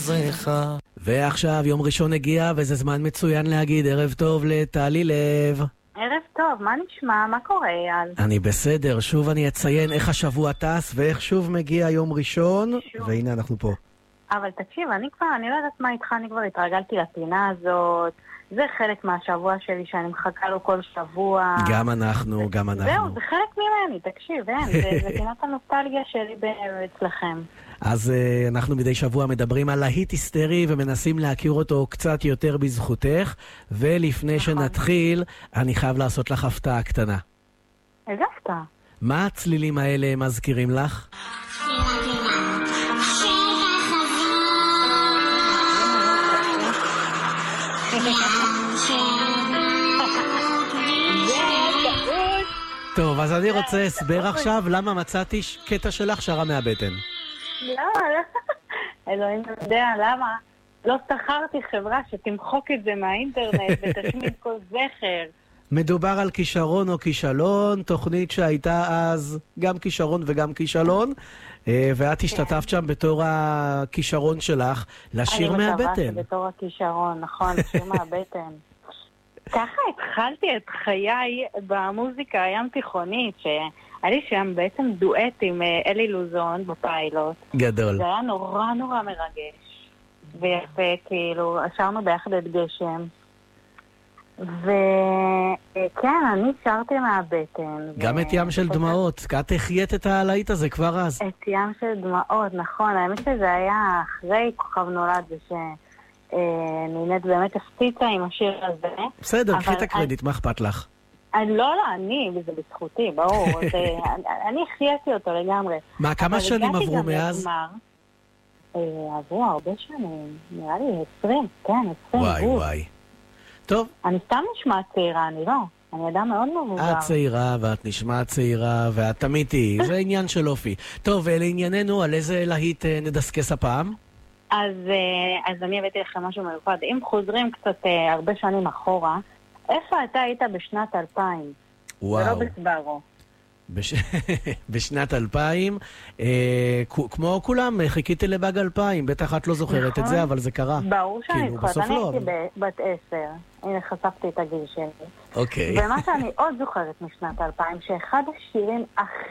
אשריך. ועכשיו יום ראשון הגיע וזה זמן מצוין להגיד ערב טוב לטלי לב. ערב טוב, מה נשמע? מה קורה, אייל? אני בסדר, שוב אני אציין איך השבוע טס ואיך שוב מגיע יום ראשון, והנה אנחנו פה. אבל תקשיב, אני לא יודעת מה איתך, אני כבר התרגלתי לפינה הזאת, זה חלק מהשבוע שלי שאני מחכה לו כל שבוע. גם אנחנו. זהו, זה חלק ממני, תקשיב, זה פינת הנוסטלגיה שלי אצלכם. אז אנחנו מדי שבוע מדברים על להיט היסטרי ומנסים להכיר אותו קצת יותר בזכותך, ולפני שנתחיל, אני חייב לעשות לך הפתעה קטנה. איזה הפתעה? מה הצלילים האלה מזכירים לך? טוב, אז אני רוצה הסבר עכשיו למה מצאתי קטע שלך שרה מהבטן. לא, אלוהים יודע למה. לא שכרתי חברה שתמחוק את זה מהאינטרנט ותשמיד כל זכר. מדובר על כישרון או כישלון, תוכנית שהייתה אז גם כישרון וגם כישלון, ואת השתתפת שם בתור הכישרון שלך לשיר מהבטן. אני מקווה שבתור הכישרון, נכון, לשיר מהבטן. ככה התחלתי את חיי במוזיקה הים תיכונית, שהיה לי שם בעצם דואט עם אלי לוזון בפיילוט. גדול. זה היה נורא נורא מרגש ויפה, כאילו, שרנו ביחד את גשם. וכן, אני שרתי מהבטן. גם את ים של דמעות, את החיית את הלהיט הזה כבר אז. את ים של דמעות, נכון. האמת שזה היה אחרי כוכב נולד, נינת באמת הפציצה עם השיר הזה. בסדר, קחי את הקרדיט, מה אכפת לך? לא, אני, וזה בזכותי, ברור. אני חייתי אותו לגמרי. מה, כמה שנים עברו מאז? עברו הרבה שנים, נראה לי 20, כן, 20. וואי. טוב. אני סתם נשמעת צעירה, אני לא. אני אדם מאוד מבוגר. את צעירה, ואת נשמעת צעירה, ואת תמיד תהיי. זה עניין של אופי. טוב, לענייננו, על איזה להיט נדסקס הפעם? אז אני הבאתי לכם משהו מיוחד. אם חוזרים קצת הרבה שנים אחורה, איפה אתה היית בשנת 2000? וואו. ולא בסברו. בשנת 2000, כמו כולם, חיכיתי לבאג 2000, בטח את לא זוכרת את זה, אבל זה קרה. ברור שאני זוכרת, אני הייתי בת 10, הנה חשפתי את הגיל שלי. אוקיי. ומה שאני עוד זוכרת משנת 2000, שאחד השירים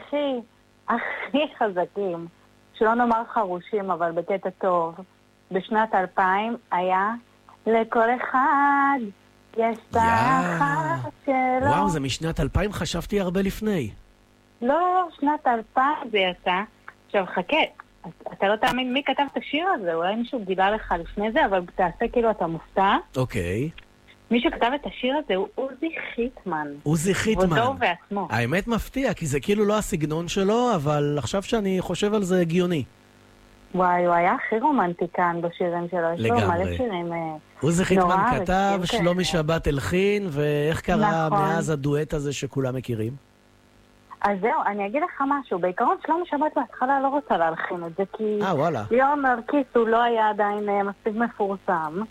הכי חזקים, שלא נאמר חרושים, אבל בקטע טוב, בשנת 2000 היה לכל אחד יש את האחת שלו. וואו, זה משנת 2000, חשבתי הרבה לפני. לא, שנת 2000 זה יצא. עכשיו חכה, אתה לא תאמין מי כתב את השיר הזה, אולי מישהו גילה לך לפני זה, אבל תעשה כאילו אתה מופתע. אוקיי. מי שכתב את השיר הזה הוא עוזי חיטמן. עוזי חיטמן. ודור בעצמו. האמת מפתיע, כי זה כאילו לא הסגנון שלו, אבל עכשיו שאני חושב על זה הגיוני. וואי, הוא היה הכי רומנטיקן בשירים שלו. יש לו מלא שירים עוזי חיטמן כתב, שלומי שבת הלחין, ואיך קרה מאז הדואט הזה שכולם מכירים? אז זהו, אני אגיד לך משהו. בעיקרון שלומי שבת בהתחלה לא רוצה להלחין את זה, כי ליאור נרקיס הוא לא היה עדיין מספיק מפורסם.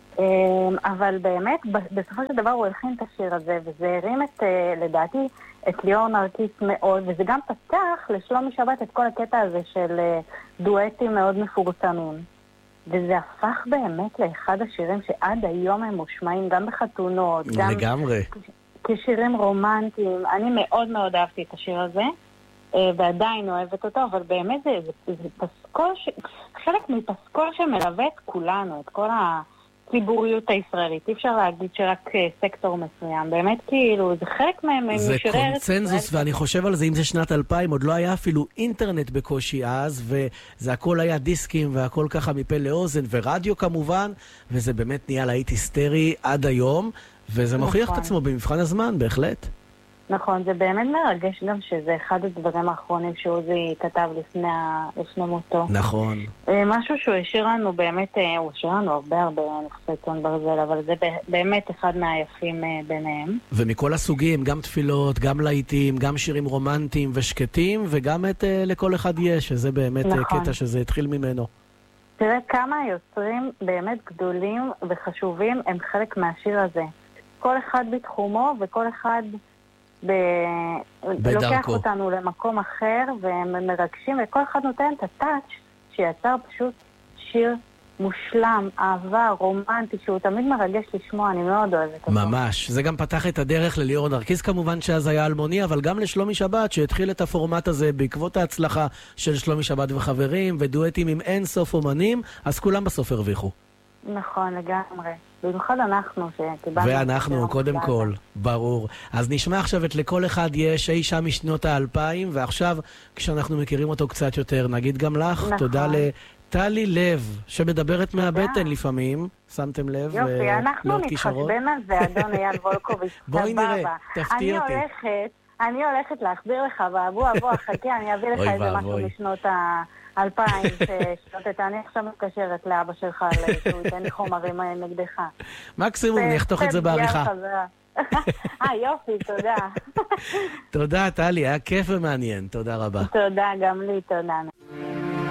אבל באמת, בסופו של דבר הוא הלחין את השיר הזה, וזה הרים לדעתי, את ליאור נרקיס מאוד, וזה גם פתח לשלומי שבת את כל הקטע הזה של דואטים מאוד מפורסמים. וזה הפך באמת לאחד השירים שעד היום הם מושמעים, גם בחתונות, גם לגמרי. כשירים רומנטיים. אני מאוד מאוד אהבתי את השיר הזה, ועדיין אוהבת אותו, אבל באמת זה פסקול, חלק מפסקול שמלווה את כולנו, את כל הציבוריות הישראלית. אי אפשר להגיד שרק סקטור מסוים. באמת כאילו, זה חלק מהם. זה קונצנזוס, ואני חושב על זה, אם זה שנת 2000, עוד לא היה אפילו אינטרנט בקושי אז, וזה הכל היה דיסקים, והכל ככה מפה לאוזן, ורדיו כמובן, וזה באמת נהיה להיט היסטרי עד היום, וזה מוכיח את עצמו במבחן הזמן, בהחלט. נכון, זה באמת מרגש גם שזה אחד הדברים האחרונים שעוזי כתב לפני מותו. נכון. משהו שהוא השאיר לנו באמת, הוא השאיר לנו הרבה נכסי צאן ברזל, אבל זה באמת אחד מהיפים ביניהם. ומכל הסוגים, גם תפילות, גם להיטים, גם שירים רומנטיים ושקטים, וגם את לכל אחד יש, שזה באמת קטע שזה התחיל ממנו. תראה כמה יוצרים באמת גדולים וחשובים הם חלק מהשיר הזה. כל אחד בתחומו וכל אחד לוקח אותנו למקום אחר והם מרגשים, וכל אחד נותן את הטאץ' שיצר פשוט שיר מושלם, אהבה, רומנטי, שהוא תמיד מרגש לשמוע, אני מאוד אוהבת אותו. ממש. זה גם פתח את הדרך לליאור נרקיס כמובן, שאז היה אלמוני, אבל גם לשלומי שבת, שהתחיל את הפורמט הזה בעקבות ההצלחה של שלומי שבת וחברים, ודואטים עם אין סוף אומנים, אז כולם בסוף הרוויחו. נכון, לגמרי. במיוחד אנחנו שקיבלנו... ואנחנו, קודם כל, ברור. אז נשמע עכשיו את לכל אחד יש אי שם משנות ה-2000, ועכשיו, כשאנחנו מכירים אותו קצת יותר, נגיד גם לך, נכון. תודה טלי לב, שמדברת מהבטן לפעמים, שמתם לב? יופי, אנחנו נתחשבן על זה, אדון אייל וולקוביץ'. בואי נראה, תפתיע אותי. אני הולכת להחזיר לך, בוא, חכה, אני אביא לך איזה משהו משנות ה-2000, אני עכשיו מתקשרת לאבא שלך, שהוא ייתן לי חומרים נגדך. מקסימום, אני אחתוך את זה בעריכה. יופי, תודה. תודה, טלי, היה כיף ומעניין, תודה רבה. תודה, גם לי, תודה.